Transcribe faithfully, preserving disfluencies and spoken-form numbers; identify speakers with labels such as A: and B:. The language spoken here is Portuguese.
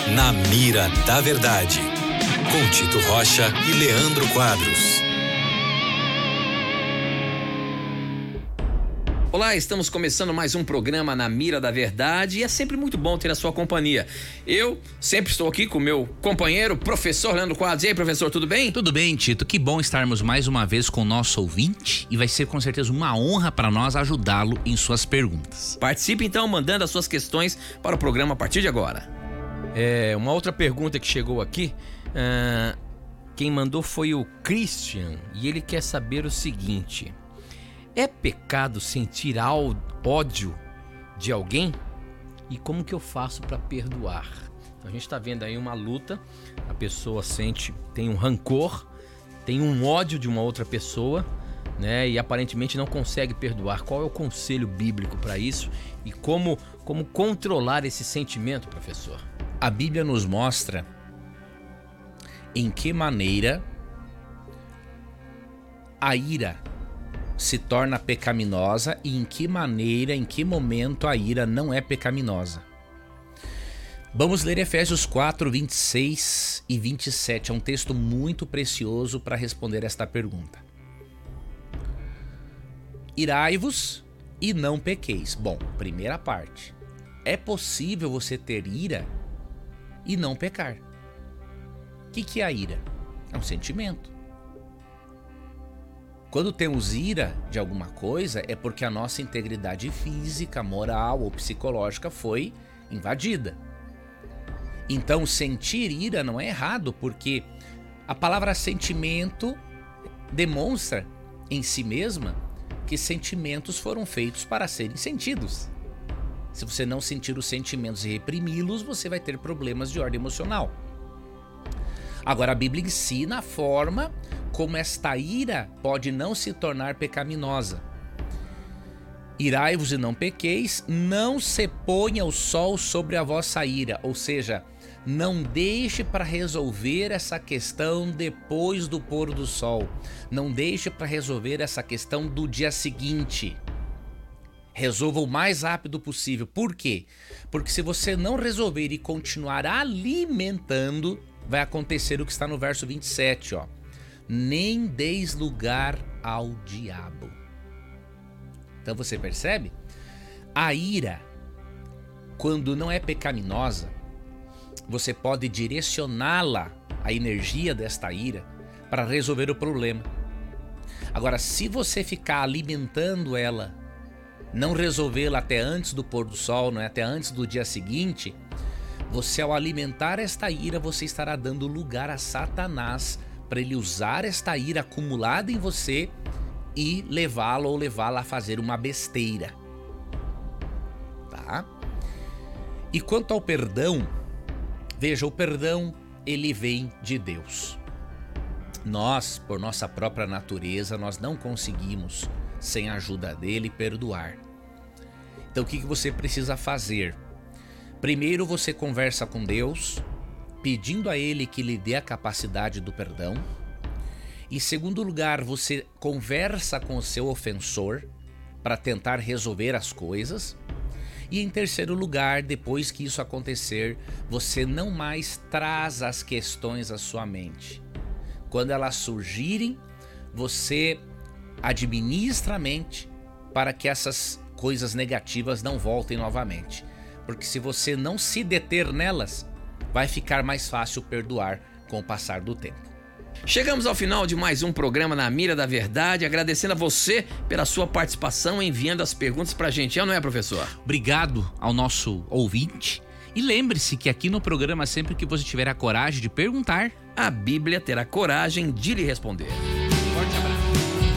A: Na Mira da Verdade, com Tito Rocha e Leandro Quadros.
B: Olá, estamos começando mais um programa Na Mira da Verdade e é sempre muito bom ter a sua companhia. Eu sempre estou aqui com o meu companheiro, professor Leandro Quadros. E aí, professor, tudo bem?
C: Tudo bem, Tito. Que bom estarmos mais uma vez com o nosso ouvinte e vai ser com certeza uma honra para nós ajudá-lo em suas perguntas.
B: Participe então mandando as suas questões para o programa a partir de agora. É, uma outra pergunta que chegou aqui, uh, quem mandou foi o Christian e ele quer saber o seguinte: é pecado sentir ódio de alguém? E como que eu faço para perdoar? Então, a gente está vendo aí uma luta, a pessoa sente, tem um rancor, tem um ódio de uma outra pessoa, né? E aparentemente não consegue perdoar. Qual é o conselho bíblico para isso? E como, como controlar esse sentimento, professor?
C: A Bíblia nos mostra em que maneira a ira se torna pecaminosa e em que maneira, em que momento a ira não é pecaminosa. Vamos ler Efésios quatro, vinte e seis e vinte e sete. É um texto muito precioso para responder esta pergunta. Irai-vos e não pequeis. Bom, primeira parte. É possível você ter ira e não pecar. O que, que é a ira? É um sentimento. Quando temos ira de alguma coisa, é porque a nossa integridade física, moral ou psicológica foi invadida. Então, sentir ira não é errado, porque a palavra sentimento demonstra em si mesma que sentimentos foram feitos para serem sentidos. Se você não sentir os sentimentos e reprimi-los, você vai ter problemas de ordem emocional. Agora, a Bíblia ensina a forma como esta ira pode não se tornar pecaminosa. Irai-vos e não pequeis, não se ponha o sol sobre a vossa ira, ou seja, não deixe para resolver essa questão depois do pôr do sol, não deixe para resolver essa questão do dia seguinte. Resolva o mais rápido possível. Por quê? Porque se você não resolver e continuar alimentando, vai acontecer o que está no verso vinte e sete, ó. Nem deis lugar ao diabo. Então você percebe? A ira, quando não é pecaminosa, você pode direcioná-la, a energia desta ira, para resolver o problema. Agora, se você ficar alimentando ela, não resolvê-la até antes do pôr do sol, não é? Até antes do dia seguinte, você, ao alimentar esta ira, você estará dando lugar a Satanás para ele usar esta ira acumulada em você e levá-lo ou levá-la a fazer uma besteira. Tá? E quanto ao perdão, veja, o perdão, ele vem de Deus. Nós, por nossa própria natureza, nós não conseguimos, sem a ajuda dele, perdoar. Então o que você precisa fazer? Primeiro você conversa com Deus, pedindo a ele que lhe dê a capacidade do perdão. Em segundo lugar, você conversa com o seu ofensor para tentar resolver as coisas. E em terceiro lugar, depois que isso acontecer, você não mais traz as questões à sua mente. Quando elas surgirem, você administra a mente para que essas coisas negativas não voltem novamente. Porque se você não se deter nelas, vai ficar mais fácil perdoar com o passar do tempo.
B: Chegamos ao final de mais um programa Na Mira da Verdade, agradecendo a você pela sua participação, enviando as perguntas pra gente, não é, professor?
C: Obrigado ao nosso ouvinte. E lembre-se que aqui no programa, sempre que você tiver a coragem de perguntar,
B: a Bíblia terá coragem de lhe responder.